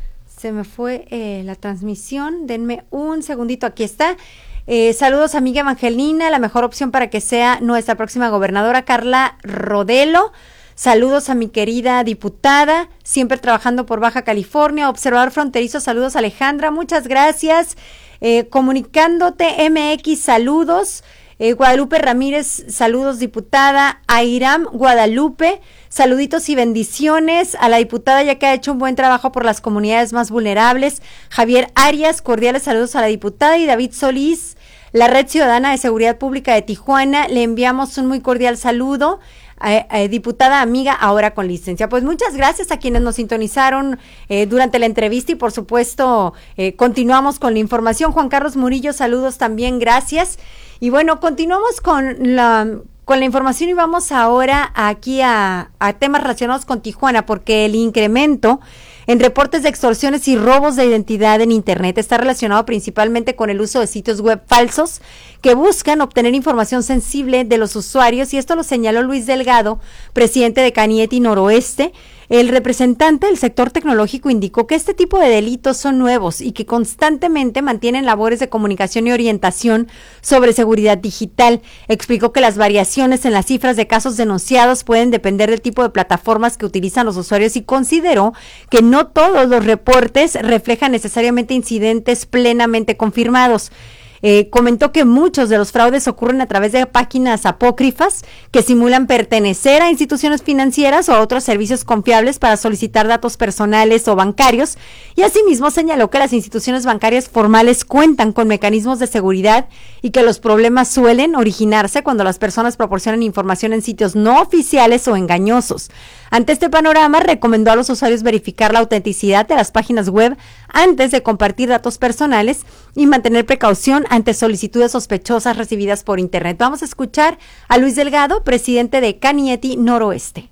Se me fue eh, la transmisión, denme un segundito, aquí está. Eh, saludos amiga Evangelina, la mejor opción para que sea nuestra próxima gobernadora, Carla Rodelo. Saludos a mi querida diputada, siempre trabajando por Baja California. Observador fronterizo, saludos Alejandra, muchas gracias. Eh, comunicándote M X, saludos. Eh, Guadalupe Ramírez, saludos diputada. Airam Guadalupe, saluditos y bendiciones a la diputada, ya que ha hecho un buen trabajo por las comunidades más vulnerables. Javier Arias, cordiales saludos a la diputada. Y David Solís, la Red Ciudadana de Seguridad Pública de Tijuana, le enviamos un muy cordial saludo. Eh, eh, diputada amiga, ahora con licencia. Pues muchas gracias a quienes nos sintonizaron eh, durante la entrevista, y por supuesto eh, continuamos con la información. Juan Carlos Murillo, saludos también, gracias. Y bueno, continuamos con la con la información y vamos ahora aquí a, a temas relacionados con Tijuana, porque el incremento en reportes de extorsiones y robos de identidad en Internet está relacionado principalmente con el uso de sitios web falsos que buscan obtener información sensible de los usuarios, y esto lo señaló Luis Delgado, presidente de Canieti Noroeste. El representante del sector tecnológico indicó que este tipo de delitos son nuevos y que constantemente mantienen labores de comunicación y orientación sobre seguridad digital. Explicó que las variaciones en las cifras de casos denunciados pueden depender del tipo de plataformas que utilizan los usuarios, y consideró que no todos los reportes reflejan necesariamente incidentes plenamente confirmados. Eh, comentó que muchos de los fraudes ocurren a través de páginas apócrifas que simulan pertenecer a instituciones financieras o a otros servicios confiables para solicitar datos personales o bancarios, y asimismo señaló que las instituciones bancarias formales cuentan con mecanismos de seguridad y que los problemas suelen originarse cuando las personas proporcionan información en sitios no oficiales o engañosos. Ante este panorama, recomendó a los usuarios verificar la autenticidad de las páginas web antes de compartir datos personales y mantener precaución ante solicitudes sospechosas recibidas por Internet. Vamos a escuchar a Luis Delgado, presidente de Canieti Noroeste.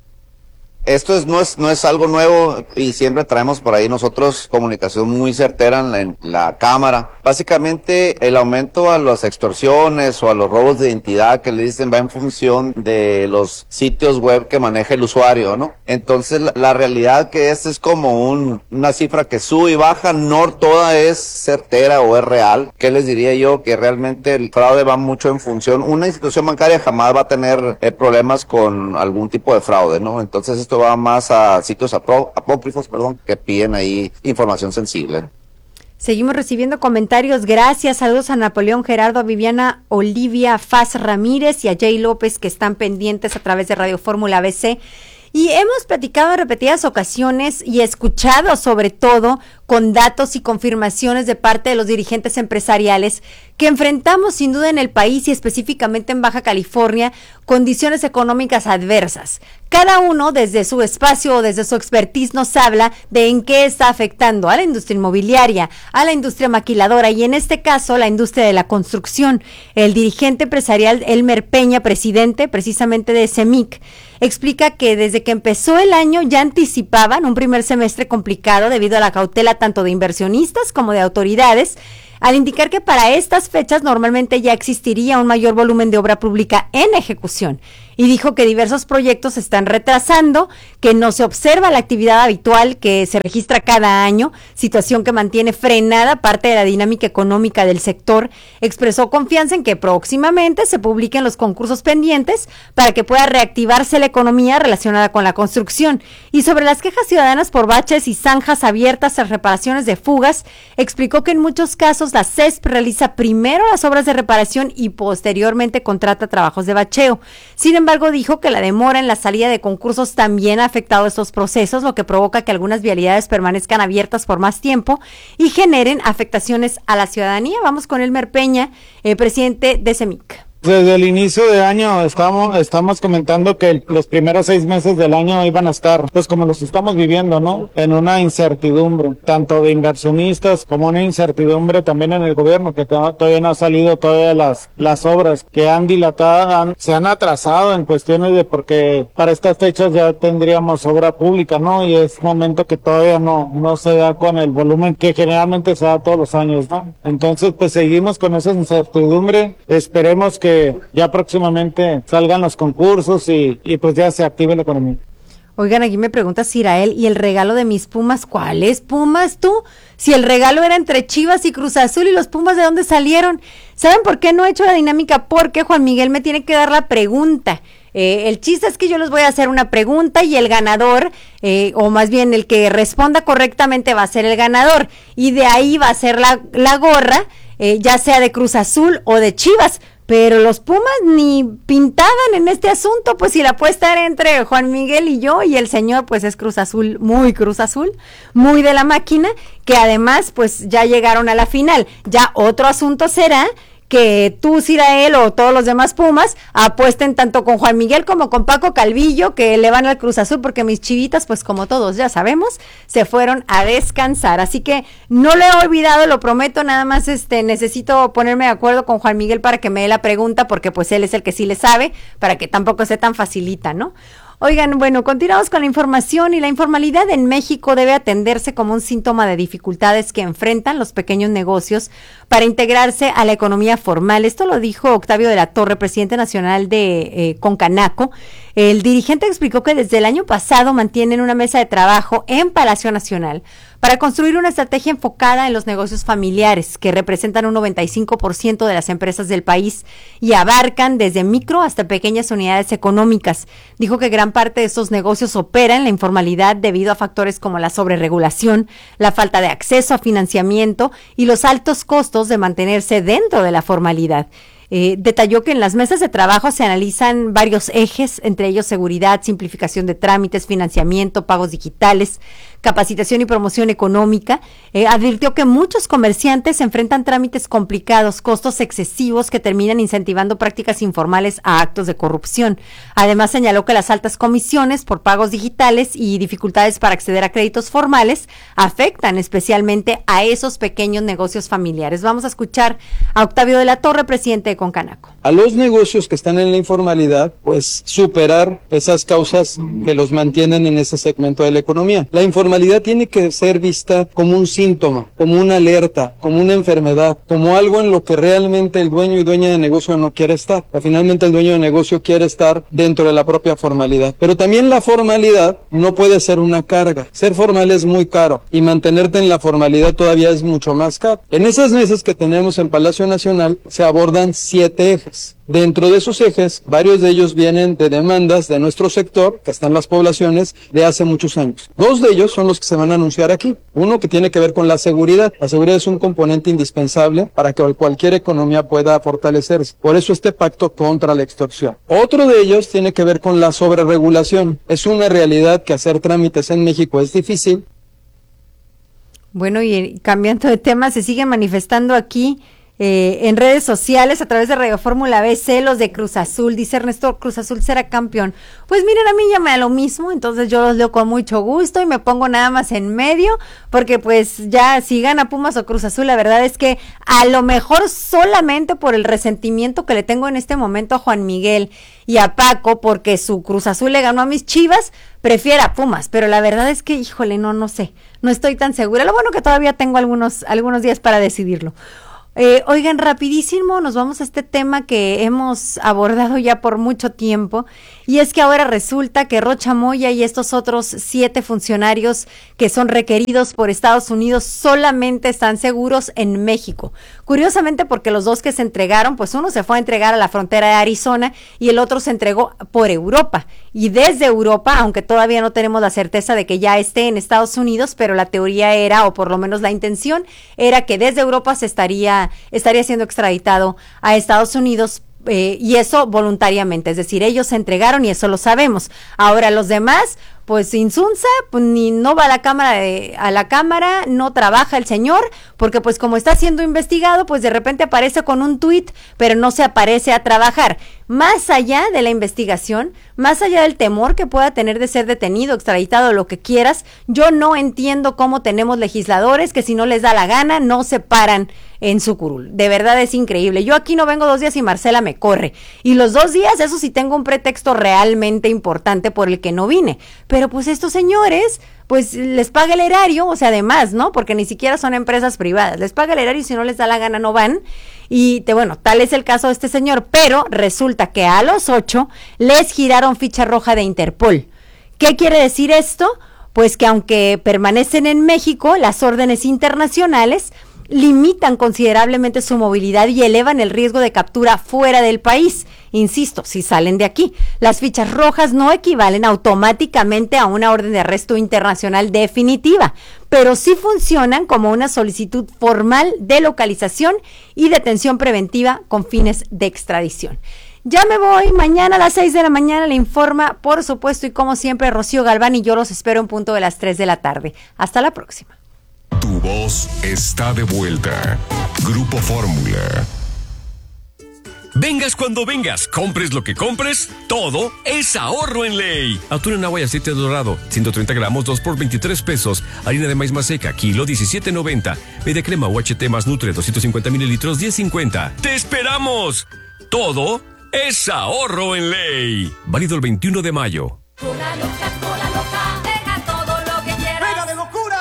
Esto es, no, es, no es algo nuevo, y siempre traemos por ahí nosotros comunicación muy certera en la, en la cámara. Básicamente el aumento a las extorsiones o a los robos de identidad que le dicen va en función de los sitios web que maneja el usuario, ¿no? Entonces la, la realidad que es es como un, una cifra que sube y baja, no toda es certera o es real. ¿Qué les diría yo? Que realmente el fraude va mucho en función. Una institución bancaria jamás va a tener eh, problemas con algún tipo de fraude, ¿no? Entonces esto va más a sitios apó- apócrifos, perdón, que piden ahí información sensible. Seguimos recibiendo comentarios, gracias, saludos a Napoleón Gerardo, a Viviana Olivia Faz Ramírez y a Jay López, que están pendientes a través de Radio Fórmula B C. Y hemos platicado en repetidas ocasiones y escuchado sobre todo con datos y confirmaciones de parte de los dirigentes empresariales que enfrentamos sin duda en el país y específicamente en Baja California condiciones económicas adversas. Cada uno desde su espacio o desde su expertise nos habla de en qué está afectando a la industria inmobiliaria, a la industria maquiladora y en este caso la industria de la construcción. El dirigente empresarial Elmer Peña, presidente precisamente de CEMIC, explica que desde que empezó el año ya anticipaban un primer semestre complicado debido a la cautela tanto de inversionistas como de autoridades, al indicar que para estas fechas normalmente ya existiría un mayor volumen de obra pública en ejecución. Y dijo que diversos proyectos se están retrasando, que no se observa la actividad habitual que se registra cada año, situación que mantiene frenada parte de la dinámica económica del sector. Expresó confianza en que próximamente se publiquen los concursos pendientes para que pueda reactivarse la economía relacionada con la construcción. Y sobre las quejas ciudadanas por baches y zanjas abiertas tras reparaciones de fugas, explicó que en muchos casos la C E S P realiza primero las obras de reparación y posteriormente contrata trabajos de bacheo. Sin embargo, embargo, dijo que la demora en la salida de concursos también ha afectado estos procesos, lo que provoca que algunas vialidades permanezcan abiertas por más tiempo y generen afectaciones a la ciudadanía. Vamos con Elmer Peña, eh, presidente de CEMIC. Desde el inicio de año estamos, estamos comentando que los primeros seis meses del año iban a estar, pues como los estamos viviendo, ¿no? En una incertidumbre, tanto de inversionistas como una incertidumbre también en el gobierno, que todavía no ha salido todavía las, las obras que han dilatado, han, se han atrasado en cuestiones de porque para estas fechas ya tendríamos obra pública, ¿no? Y es momento que todavía no, no se da con el volumen que generalmente se da todos los años, ¿no? Entonces, pues seguimos con esa incertidumbre, esperemos que ya próximamente salgan los concursos y, y pues ya se active la economía. Oigan, aquí me pregunta Sirael, ¿y el regalo de mis Pumas? ¿Cuáles Pumas tú? Si el regalo era entre Chivas y Cruz Azul, ¿y los Pumas de dónde salieron? ¿Saben por qué no he hecho la dinámica? Porque Juan Miguel me tiene que dar la pregunta. Eh, el chiste es que yo les voy a hacer una pregunta y el ganador, eh, o más bien el que responda correctamente va a ser el ganador. Y de ahí va a ser la, la gorra, eh, ya sea de Cruz Azul o de Chivas. Pero los Pumas ni pintaban en este asunto, pues si la apuesta era entre Juan Miguel y yo, y el señor pues es Cruz Azul, muy Cruz Azul, muy de la máquina, que además pues ya llegaron a la final. Ya otro asunto será que tú, Sirael, o todos los demás Pumas apuesten tanto con Juan Miguel como con Paco Calvillo, que le van al Cruz Azul, porque mis chivitas, pues como todos ya sabemos, se fueron a descansar. Así que no lo he olvidado, lo prometo, nada más este necesito ponerme de acuerdo con Juan Miguel para que me dé la pregunta, porque pues él es el que sí le sabe, para que tampoco sea tan facilita, ¿no? Oigan, bueno, continuamos con la información y la informalidad en México debe atenderse como un síntoma de dificultades que enfrentan los pequeños negocios para integrarse a la economía formal. Esto lo dijo Octavio de la Torre, presidente nacional de eh, Concanaco. El dirigente explicó que desde el año pasado mantienen una mesa de trabajo en Palacio Nacional para construir una estrategia enfocada en los negocios familiares, que representan un noventa y cinco por ciento de las empresas del país y abarcan desde micro hasta pequeñas unidades económicas. Dijo que gran parte de estos negocios opera en la informalidad debido a factores como la sobreregulación, la falta de acceso a financiamiento y los altos costos de mantenerse dentro de la formalidad. Eh, detalló que en las mesas de trabajo se analizan varios ejes, entre ellos seguridad, simplificación de trámites, financiamiento, pagos digitales, capacitación y promoción económica. Eh, advirtió que muchos comerciantes enfrentan trámites complicados, costos excesivos que terminan incentivando prácticas informales a actos de corrupción. Además, señaló que las altas comisiones por pagos digitales y dificultades para acceder a créditos formales afectan especialmente a esos pequeños negocios familiares. Vamos a escuchar a Octavio de la Torre, presidente de Concanaco. A los negocios que están en la informalidad, pues superar esas causas que los mantienen en ese segmento de la economía. La informalidad tiene que ser vista como un síntoma, como una alerta, como una enfermedad, como algo en lo que realmente el dueño y dueña de negocio no quiere estar. Finalmente el dueño de negocio quiere estar dentro de la propia formalidad. Pero también la formalidad no puede ser una carga. Ser formal es muy caro y mantenerte en la formalidad todavía es mucho más caro. En esas mesas que tenemos en Palacio Nacional se abordan siete ejes. Dentro de esos ejes, varios de ellos vienen de demandas de nuestro sector, que están las poblaciones, de hace muchos años. Dos de ellos son los que se van a anunciar aquí. Uno que tiene que ver con la seguridad. La seguridad es un componente indispensable para que cualquier economía pueda fortalecerse. Por eso este pacto contra la extorsión. Otro de ellos tiene que ver con la sobreregulación. Es una realidad que hacer trámites en México es difícil. Bueno, y cambiando de tema, se sigue manifestando aquí eh, en redes sociales a través de Radio Fórmula B, celos de Cruz Azul. Dice Ernesto, Cruz Azul será campeón. Pues miren, a mí ya me da lo mismo, entonces yo los leo con mucho gusto y me pongo nada más en medio, porque pues ya si gana Pumas o Cruz Azul, la verdad es que a lo mejor solamente por el resentimiento que le tengo en este momento a Juan Miguel y a Paco, porque su Cruz Azul le ganó a mis Chivas, prefiero a Pumas, pero la verdad es que, híjole, no, no sé, no estoy tan segura. Lo bueno que todavía tengo algunos, algunos días para decidirlo. Eh, oigan, rapidísimo, nos vamos a este tema que hemos abordado ya por mucho tiempo, y es que ahora resulta que Rocha Moya y estos otros siete funcionarios que son requeridos por Estados Unidos solamente están seguros en México. Curiosamente, porque los dos que se entregaron, pues uno se fue a entregar a la frontera de Arizona y el otro se entregó por Europa. Y desde Europa, aunque todavía no tenemos la certeza de que ya esté en Estados Unidos, pero la teoría era, o por lo menos la intención, era que desde Europa se estaría, estaría siendo extraditado a Estados Unidos, eh, y eso voluntariamente, es decir, ellos se entregaron y eso lo sabemos. Ahora los demás, pues Insunza, pues ni no va a la cámara de, a la cámara, no trabaja el señor, porque pues como está siendo investigado, pues de repente aparece con un tuit, pero no se aparece a trabajar. Más allá de la investigación, más allá del temor que pueda tener de ser detenido, extraditado, lo que quieras, yo no entiendo cómo tenemos legisladores que si no les da la gana, no se paran en su curul. De verdad es increíble. Yo aquí no vengo dos días y Marcela me corre. Y los dos días, eso sí tengo un pretexto realmente importante por el que no vine. Pero pues estos señores, pues les paga el erario, o sea, además, ¿no? Porque ni siquiera son empresas privadas. Les paga el erario y si no les da la gana no van. Y te, bueno, tal es el caso de este señor, pero resulta que a los ocho les giraron ficha roja de Interpol. ¿Qué quiere decir esto? Pues que aunque permanecen en México, las órdenes internacionales limitan considerablemente su movilidad y elevan el riesgo de captura fuera del país. Insisto, si salen de aquí. Las fichas rojas no equivalen automáticamente a una orden de arresto internacional definitiva, pero sí funcionan como una solicitud formal de localización y detención preventiva con fines de extradición. Ya me voy, mañana a las seis de la mañana le informa, por supuesto, y como siempre, Rocío Galván, y yo los espero en punto de las tres de la tarde. Hasta la próxima. Tu voz está de vuelta. Grupo Fórmula. Vengas cuando vengas, compres lo que compres, todo es ahorro en Ley. Atún en agua y aceite dorado, ciento treinta gramos, dos por veintitrés pesos. Harina de maíz maseca, kilo, diecisiete noventa. Media crema U H T más Nutre, doscientos cincuenta mililitros, diez cincuenta. ¡Te esperamos! Todo es ahorro en Ley. Válido el veintiuno de mayo. Cola loca, cola loca, deja todo lo que quieras. ¡Venga de locura!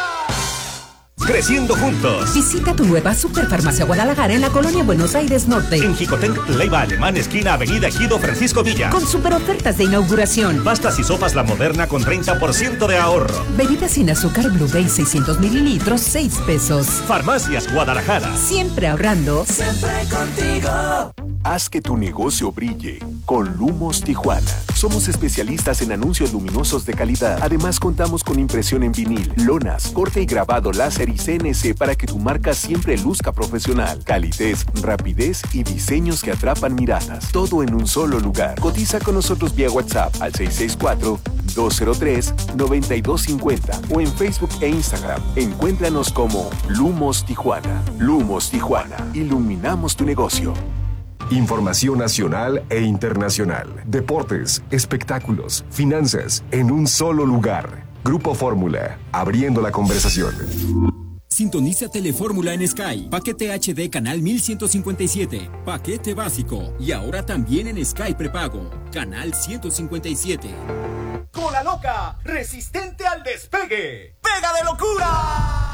Creciendo juntos. Visita tu nueva Superfarmacia Guadalajara en la colonia Buenos Aires Norte. En Jicotec, Leiva Alemán, esquina Avenida Ejido Francisco Villa. Con super ofertas de inauguración. Pastas y sopas La Moderna con treinta por ciento de ahorro. Bebidas sin azúcar Blue Bay seiscientos mililitros, seis pesos. Farmacias Guadalajara. Siempre ahorrando. Siempre contigo. Haz que tu negocio brille con Lumos Tijuana. Somos especialistas en anuncios luminosos de calidad. Además, contamos con impresión en vinil, lonas, corte y grabado láser y C N C para que tu marca siempre luzca profesional. Calidez, rapidez y diseños que atrapan miradas. Todo en un solo lugar. Cotiza con nosotros vía WhatsApp al seis seis cuatro, dos cero tres, nueve dos cinco cero o en Facebook e Instagram. Encuéntranos como Lumos Tijuana. Lumos Tijuana. Iluminamos tu negocio. Información nacional e internacional, deportes, espectáculos, finanzas, en un solo lugar. Grupo Fórmula, abriendo la conversación. Sintoniza Telefórmula en Sky. Paquete H D canal mil ciento cincuenta y siete. Paquete básico. Y ahora también en Sky prepago. Canal ciento cincuenta y siete. Cola loca, resistente al despegue. ¡Pega de locura!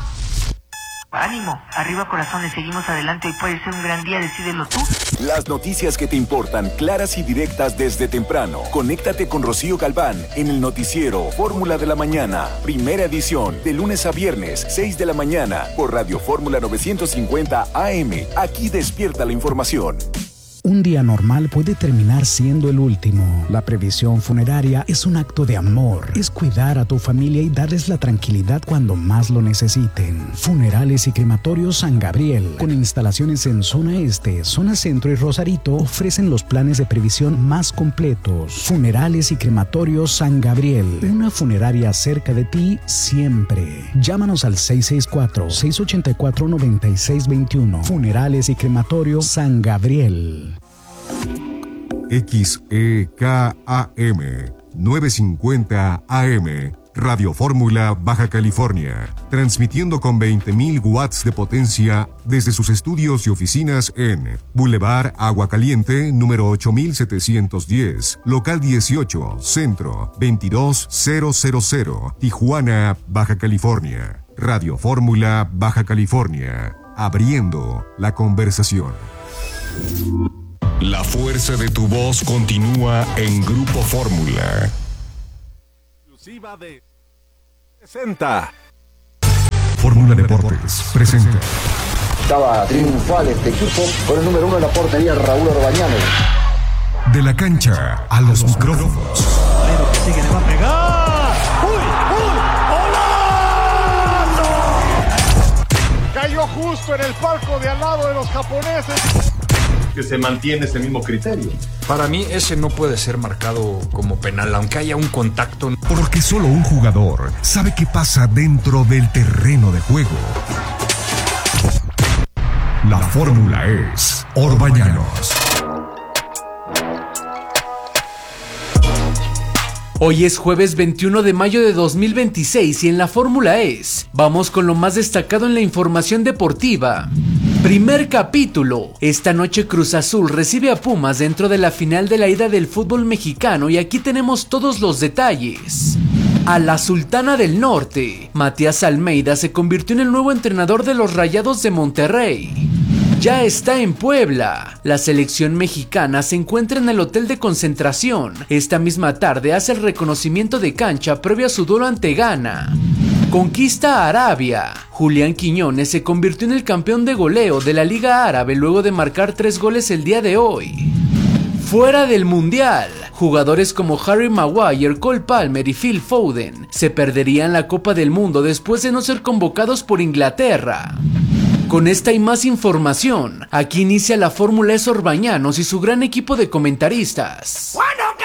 Ánimo, arriba corazones, seguimos adelante, hoy puede ser un gran día, decídelo tú. Las noticias que te importan, claras y directas desde temprano. Conéctate con Rocío Galván en el noticiero Fórmula de la Mañana, primera edición, de lunes a viernes, seis de la mañana, por Radio Fórmula novecientos cincuenta A M. Aquí despierta la información. Un día normal puede terminar siendo el último. La previsión funeraria es un acto de amor. Es cuidar a tu familia y darles la tranquilidad cuando más lo necesiten. Funerales y Crematorios San Gabriel, con instalaciones en zona este, zona centro y Rosarito, ofrecen los planes de previsión más completos. Funerales y Crematorios San Gabriel, una funeraria cerca de ti siempre. Llámanos al seis seis cuatro, seis ocho cuatro, nueve seis dos uno. Funerales y Crematorios San Gabriel. X E K A M novecientos cincuenta A M, Radio Fórmula Baja California, transmitiendo con veinte mil watts de potencia desde sus estudios y oficinas en Boulevard Agua Caliente, número ocho mil setecientos diez, local dieciocho, Centro, veintidós mil, Tijuana, Baja California. Radio Fórmula Baja California, abriendo la conversación. La fuerza de tu voz continúa en Grupo Fórmula. Exclusiva de presenta. Fórmula Deportes presenta. Estaba triunfal este equipo con el número uno de la portería, Raúl Orbañano. De la cancha a los micrófonos. Pero que sigue, le va a pegar. ¡Uy, uy! ¡Golazo! Cayó justo en el palco de al lado de los japoneses. Que se mantiene ese mismo criterio. Para mí ese no puede ser marcado como penal, aunque haya un contacto. Porque solo un jugador sabe qué pasa dentro del terreno de juego. La fórmula es Orbañanos. Hoy es jueves veintiuno de mayo de dos mil veintiséis y en la Fórmula es. Vamos con lo más destacado en la información deportiva. Primer capítulo. Esta noche Cruz Azul recibe a Pumas dentro de la final de la ida del fútbol mexicano y aquí tenemos todos los detalles. A la Sultana del Norte. Matías Almeida se convirtió en el nuevo entrenador de los Rayados de Monterrey. Ya está en Puebla. La selección mexicana se encuentra en el hotel de concentración. Esta misma tarde hace el reconocimiento de cancha previo a su duelo ante Ghana. Conquista Arabia. Julián Quiñones se convirtió en el campeón de goleo de la Liga Árabe luego de marcar tres goles el día de hoy. Fuera del Mundial. Jugadores como Harry Maguire, Cole Palmer y Phil Foden se perderían la Copa del Mundo después de no ser convocados por Inglaterra. Con esta y más información, aquí inicia la Fórmula Es Orbañanos y su gran equipo de comentaristas.